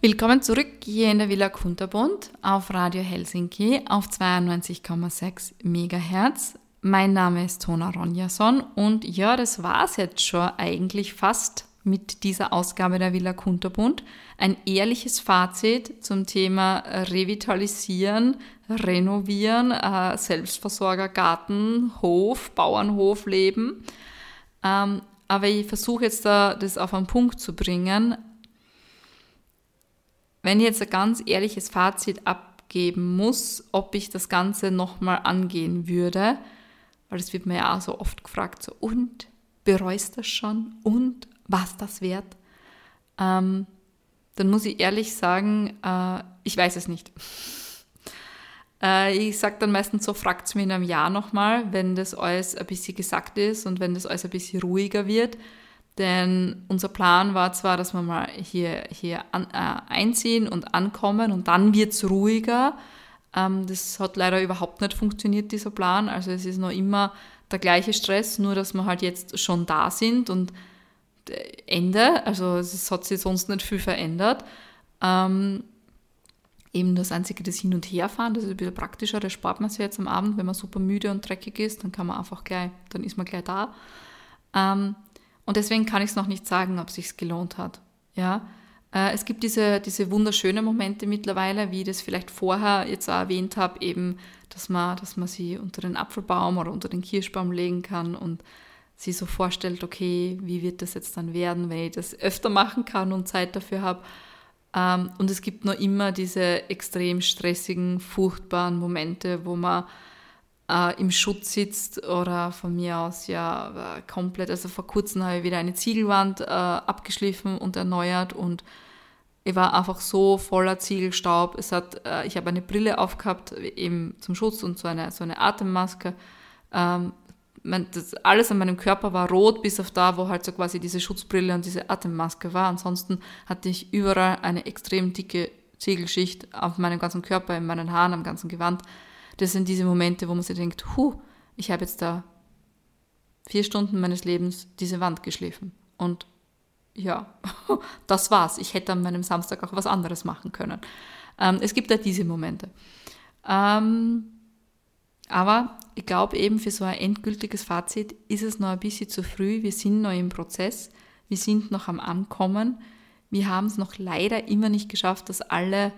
Willkommen zurück hier in der Villa Kunterbund auf Radio Helsinki auf 92,6 MHz. Mein Name ist Tona Ronjason und ja, das war's jetzt schon eigentlich fast mit dieser Ausgabe der Villa Kunterbund. Ein ehrliches Fazit zum Thema Revitalisieren, Renovieren, Selbstversorger, Garten, Hof, Bauernhof leben. Aber ich versuche jetzt das auf einen Punkt zu bringen. Wenn ich jetzt ein ganz ehrliches Fazit abgeben muss, ob ich das Ganze nochmal angehen würde, weil das wird mir ja auch so oft gefragt, so, und, bereust das schon? Und, was das wert? Dann muss ich ehrlich sagen, ich weiß es nicht. Ich sage dann meistens so, fragt es mir in einem Jahr nochmal, wenn das alles ein bisschen gesackt ist und wenn das alles ein bisschen ruhiger wird. Denn unser Plan war zwar, dass wir mal hier einziehen und ankommen und dann wird es ruhiger. Das hat leider überhaupt nicht funktioniert, dieser Plan. Also es ist noch immer der gleiche Stress, nur dass wir halt jetzt schon da sind und Ende. Also es hat sich sonst nicht viel verändert. Eben das Einzige, das Hin- und Herfahren, das ist ein bisschen praktischer. Das spart man sich jetzt am Abend, wenn man super müde und dreckig ist, dann kann man einfach dann ist man gleich da. Und deswegen kann ich es noch nicht sagen, ob es sich gelohnt hat. Ja? Es gibt diese wunderschönen Momente mittlerweile, wie ich das vielleicht vorher jetzt auch erwähnt habe, eben, dass man sie unter den Apfelbaum oder unter den Kirschbaum legen kann und sich so vorstellt, okay, wie wird das jetzt dann werden, wenn ich das öfter machen kann und Zeit dafür habe. Und es gibt noch immer diese extrem stressigen, furchtbaren Momente, wo man im Schutz sitzt oder von mir aus ja komplett, also vor kurzem habe ich wieder eine Ziegelwand abgeschliffen und erneuert und ich war einfach so voller Ziegelstaub. Ich habe eine Brille aufgehabt, eben zum Schutz und so eine Atemmaske. Alles an meinem Körper war rot, bis auf da, wo halt so quasi diese Schutzbrille und diese Atemmaske war. Ansonsten hatte ich überall eine extrem dicke Ziegelschicht auf meinem ganzen Körper, in meinen Haaren, am ganzen Gewand. Das sind diese Momente, wo man sich denkt, ich habe jetzt da 4 Stunden meines Lebens diese Wand geschliffen. Und ja, das war's. Ich hätte an meinem Samstag auch was anderes machen können. Es gibt ja diese Momente. Aber ich glaube eben, für so ein endgültiges Fazit ist es noch ein bisschen zu früh. Wir sind noch im Prozess. Wir sind noch am Ankommen. Wir haben es noch leider immer nicht geschafft, dass alle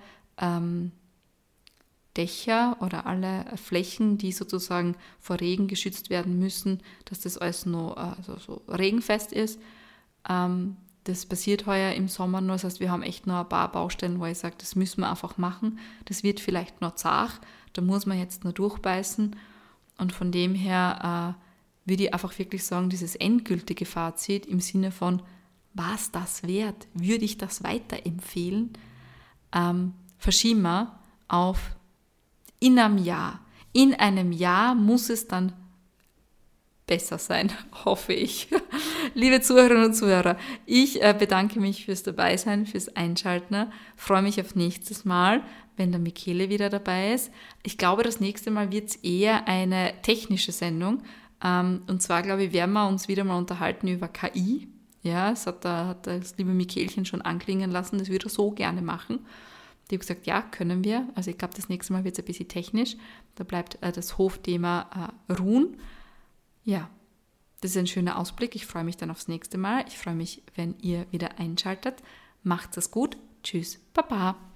Dächer oder alle Flächen, die sozusagen vor Regen geschützt werden müssen, dass das alles noch so regenfest ist. Das passiert heuer im Sommer nur. Das heißt, wir haben echt noch ein paar Baustellen, wo ich sage, das müssen wir einfach machen. Das wird vielleicht noch zart. Da muss man jetzt nur durchbeißen. Und von dem her würde ich einfach wirklich sagen, dieses endgültige Fazit im Sinne von, was das wert? Würde ich das weiterempfehlen? Verschieben wir auf in einem Jahr. In einem Jahr muss es dann besser sein, hoffe ich. Liebe Zuhörerinnen und Zuhörer, ich bedanke mich fürs Dabeisein, fürs Einschalten. Freue mich auf nächstes Mal, wenn der Michele wieder dabei ist. Ich glaube, das nächste Mal wird es eher eine technische Sendung. Und zwar, glaube ich, werden wir uns wieder mal unterhalten über KI. Ja, hat das liebe Michelchen schon anklingen lassen, das würde er so gerne machen. Die haben gesagt, ja, können wir. Also ich glaube, das nächste Mal wird es ein bisschen technisch. Da bleibt das Hofthema ruhen. Ja, das ist ein schöner Ausblick. Ich freue mich dann aufs nächste Mal. Ich freue mich, wenn ihr wieder einschaltet. Macht's es gut. Tschüss, Baba.